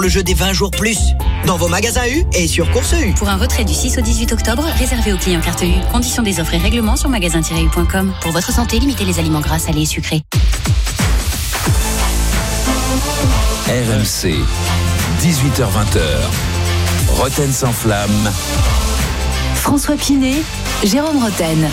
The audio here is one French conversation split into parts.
Le jeu des 20 jours plus, dans vos magasins U et sur Course U. Pour un retrait du 6 au 18 octobre, réservé aux clients carte U. Conditions des offres et règlements sur magasin-u.com. Pour votre santé, limitez les aliments gras, salés et sucrés. RMC, 18h-20h, Roten sans flamme. François Pinet, Jérôme Roten.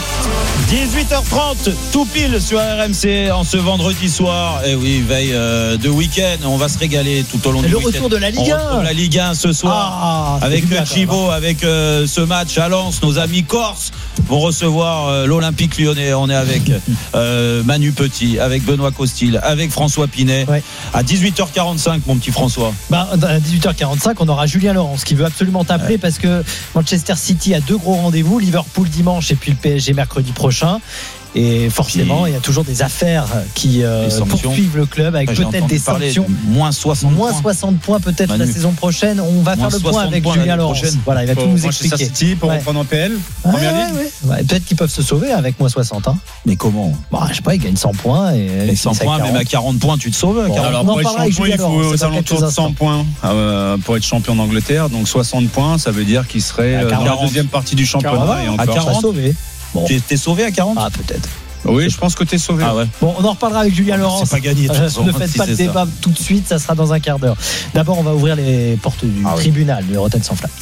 18h30, tout pile sur RMC en ce vendredi soir. Et oui, veille de week-end, on va se régaler tout au long du week-end. Le retour de la Ligue 1. On retrouve la Ligue 1 ce soir avec Chibo, avec ce match à Lens. Nos amis corses vont recevoir l'Olympique Lyonnais. On est avec Manu Petit, avec Benoît Costil, avec François Pinet. Ouais. À 18h45, mon petit François. À 18h45, on aura Julien Laurence qui veut absolument t'appeler parce que Manchester City a 2 gros rendez-vous, Liverpool dimanche et puis le PSG mercredi prochain. Et forcément, il y a toujours des affaires qui poursuivent le club avec peut-être des sanctions. Moins 60 points peut-être la saison prochaine. On va faire le point avec Julien Laurence. Voilà, il va tout nous expliquer. Manchester City pour reprendre en PL, première ligue. Ouais, peut-être qu'ils peuvent se sauver avec moins 60. Mais comment ? Je sais pas, ils gagnent 100 points. Et 100 points, même à 40 points, tu te sauves. Alors pour être champion, il faut aux alentours de 100 points pour être champion d'Angleterre. Donc 60 points, ça veut dire qu'il serait dans la deuxième partie du championnat. Et encore, à 40, sauvé. Bon. T'es sauvé à 40 ? Peut-être. Oui, je pense que t'es sauvé. Ouais. Bon, on en reparlera avec Julien Laurence. C'est pas gagné. Ne faites pas le débat tout de suite, ça sera dans un quart d'heure. D'abord, on va ouvrir les portes du tribunal de Roten sans flamme.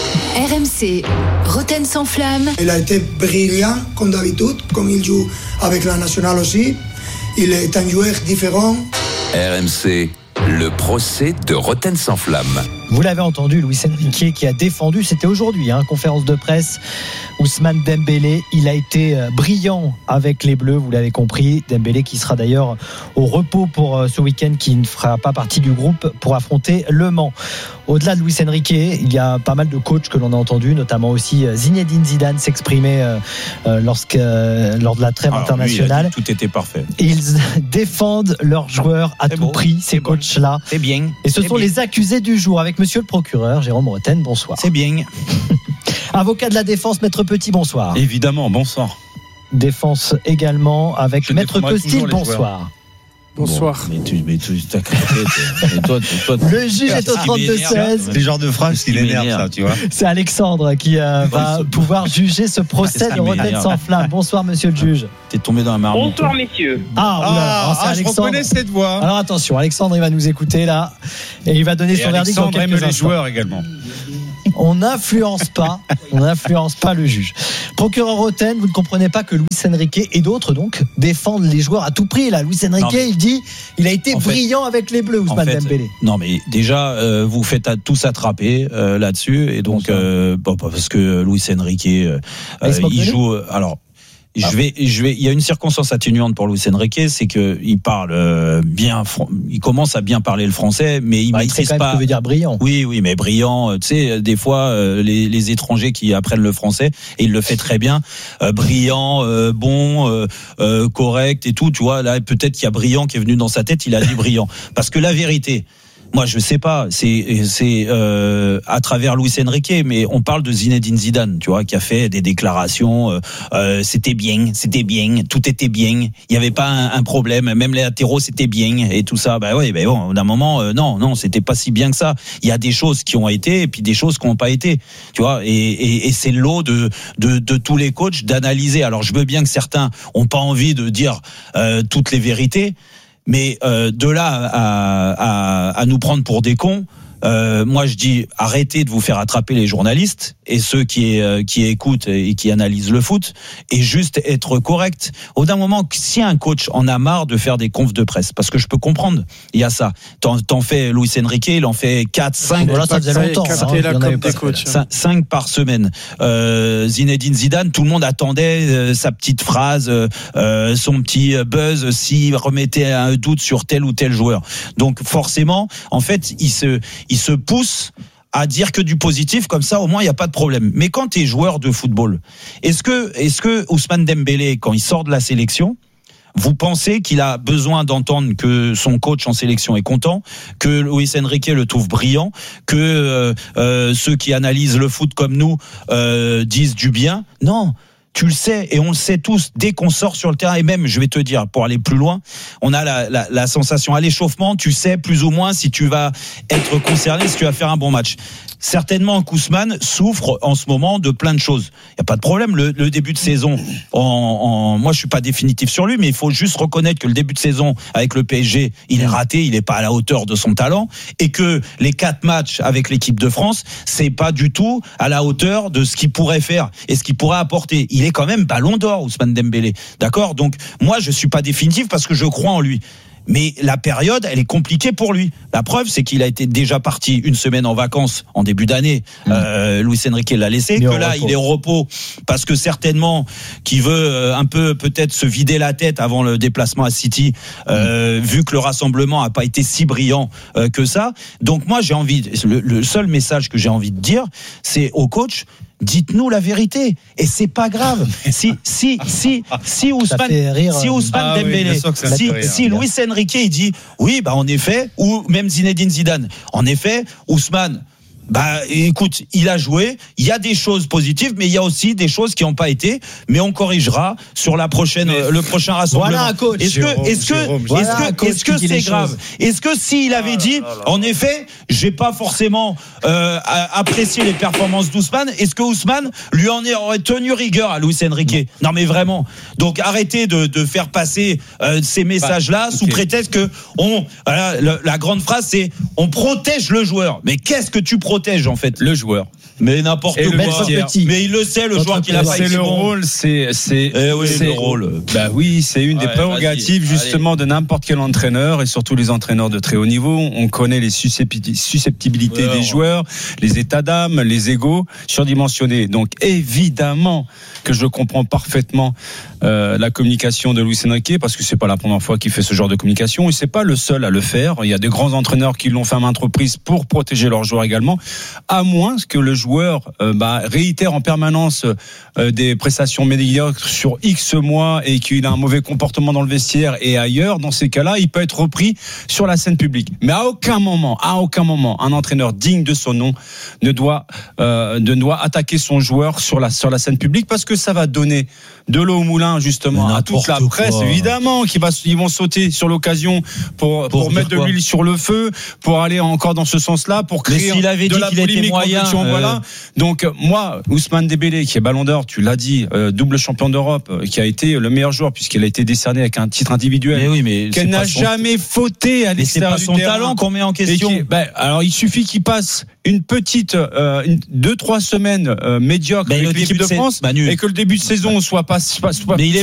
RMC, Roten sans flamme. Il a été brillant, comme d'habitude, comme il joue avec la nationale aussi. Il est un joueur différent. RMC, le procès de Roten sans flamme. Vous l'avez entendu, Luis Enrique qui a défendu, c'était aujourd'hui, conférence de presse, Ousmane Dembélé. Il a été brillant avec les Bleus, vous l'avez compris. Dembélé qui sera d'ailleurs au repos pour ce week-end, qui ne fera pas partie du groupe pour affronter Le Mans. Au-delà de Luis Enrique, il y a pas mal de coachs que l'on a entendus, notamment aussi Zinedine Zidane s'exprimer lors de la trêve internationale. Tout était parfait. Ils défendent leurs joueurs à tout prix, ces coachs-là. C'est bien. Et ce sont les accusés du jour avec monsieur le procureur, Jérôme Roten, bonsoir. C'est bien. Avocat de la défense, Maître Petit, bonsoir. Évidemment, bonsoir. Défense également avec Maître Costil, bonsoir. Bonsoir. Bon, mais tu t'as crêpé. Toi, le juge est au 32-16. C'est le genre de phrase qui l'énerve, ça, tu vois. C'est Alexandre qui va pouvoir juger ce procès de Roten sans flamme. Bonsoir, monsieur le juge. T'es tombé dans la marmite. Bonsoir, messieurs. C'est Alexandre. Je reconnais cette voix. Alors attention, Alexandre, il va nous écouter là. Et il va donner son verdict dans quelques instants. Les joueurs également. On n'influence pas le juge. Procureur Roten, vous ne comprenez pas que Luis Enrique et d'autres donc défendent les joueurs à tout prix là. Luis Enrique, il dit, il a été brillant avec les Bleus, Ousmane Dembélé. Non mais déjà vous faites tous attraper là-dessus et donc parce que Luis Enrique il joue il y a une circonstance atténuante pour Luis Enrique, c'est que il parle bien, il commence à bien parler le français, mais il maîtrise pas. Ce que veut dire brillant. Oui, mais brillant. Tu sais, des fois les étrangers qui apprennent le français et il le fait très bien. Brillant, bon, correct et tout. Tu vois, là peut-être qu'il y a brillant qui est venu dans sa tête. Il a dit brillant parce que la vérité. Moi, je sais pas. C'est à travers Luis Enrique, mais on parle de Zinedine Zidane, tu vois, qui a fait des déclarations. C'était bien, tout était bien. Il y avait pas un problème. Même les latéraux, c'était bien et tout ça. Bon, d'un moment, non, c'était pas si bien que ça. Il y a des choses qui ont été et puis des choses qui n'ont pas été. Tu vois, et c'est le lot de tous les coachs d'analyser. Alors, je veux bien que certains ont pas envie de dire toutes les vérités. Mais de là à nous prendre pour des cons, moi je dis arrêtez de vous faire attraper les journalistes et ceux qui écoutent et qui analysent le foot et juste être correct. Au d'un moment, si un coach en a marre de faire des confs de presse, parce que je peux comprendre, il y a ça. T'en fais Luis Enrique, il en fait 4, 5. Voilà, ça faisait longtemps. 5 par semaine. Zinedine Zidane, tout le monde attendait sa petite phrase, son petit buzz s'il remettait un doute sur tel ou tel joueur. Donc forcément, en fait, il se pousse à dire que du positif, comme ça au moins il n'y a pas de problème. Mais quand tu es joueur de football, est-ce que Ousmane Dembélé, quand il sort de la sélection, vous pensez qu'il a besoin d'entendre que son coach en sélection est content, que Luis Enrique le trouve brillant, que ceux qui analysent le foot comme nous disent du bien? Non. tu le sais et on le sait tous, dès qu'on sort sur le terrain, et même, je vais te dire, pour aller plus loin, on a la sensation à l'échauffement, tu sais plus ou moins si tu vas être concerné, si tu vas faire un bon match. Certainement, Kousman souffre en ce moment de plein de choses. Il n'y a pas de problème. Le début de saison, moi je suis pas définitif sur lui, mais il faut juste reconnaître que le début de saison avec le PSG, il est raté, il n'est pas à la hauteur de son talent, et que les 4 matchs avec l'équipe de France, c'est pas du tout à la hauteur de ce qu'il pourrait faire et ce qu'il pourrait apporter. Il est quand même Ballon d'Or, Ousmane Dembélé. D'accord ? Donc moi je suis pas définitif parce que je crois en lui. Mais la période, elle est compliquée pour lui. La preuve, c'est qu'il a été déjà parti une semaine en vacances en début d'année. Luis Enrique l'a laissé. Que là, il est au repos parce que certainement qu'il veut un peu peut-être se vider la tête avant le déplacement à City, vu que le rassemblement a pas été si brillant que ça. Donc moi, j'ai envie. Le seul message que j'ai envie de dire, c'est au coach. Dites-nous la vérité et c'est pas grave. Si Ousmane Dembélé, si Luis Enrique il dit oui, bah en effet, ou même Zinedine Zidane, en effet, Ousmane, bah écoute, il a joué, il y a des choses positives, mais il y a aussi des choses qui n'ont pas été, mais on corrigera sur le prochain rassemblement. Voilà un coach. Est-ce que c'est grave? Est-ce que s'il avait dit, en effet, j'ai pas forcément apprécié les performances d'Ousmane, est-ce que Ousmane lui aurait tenu rigueur à Luis Enrique? Non mais vraiment. Donc arrêtez de faire passer ces messages-là sous prétexte que la grande phrase c'est on protège le joueur. Mais qu'est-ce que tu protèges en fait? Le joueur. Mais n'importe quoi. Mais il le sait, le joueur qu'il a pas. C'est le rôle, c'est le rôle. Bah oui, c'est une des prérogatives justement de n'importe quel entraîneur et surtout les entraîneurs de très haut niveau. On connaît les susceptibilités des joueurs, les états d'âme, les égos surdimensionnés. Donc évidemment que je comprends parfaitement la communication de Luis Enrique parce que c'est pas la première fois qu'il fait ce genre de communication et c'est pas le seul à le faire. Il y a des grands entraîneurs qui l'ont fait à maintes reprises pour protéger leurs joueurs également, à moins que le joueur réitère en permanence des prestations médiocres sur X mois et qu'il a un mauvais comportement dans le vestiaire et ailleurs. Dans ces cas-là, il peut être repris sur la scène publique. Mais à aucun moment, un entraîneur digne de son nom ne doit attaquer son joueur sur la scène publique parce que ça va donner de l'eau au moulin justement à toute la presse évidemment ils vont sauter sur l'occasion pour mettre de l'huile sur le feu, pour aller encore dans ce sens-là, pour créer de la polémique moyen, voilà. Donc moi, Ousmane Dembélé qui est Ballon d'Or, tu l'as dit, double champion d'Europe, qui a été le meilleur joueur puisqu'il a été décerné avec un titre individuel, qui n'a jamais fauté à l'extérieur du terrain. C'est pas son talent qu'on met en question. Alors il suffit qu'il passe une petite 2-3 semaines médiocres avec l'équipe de France et que le début de saison soit pas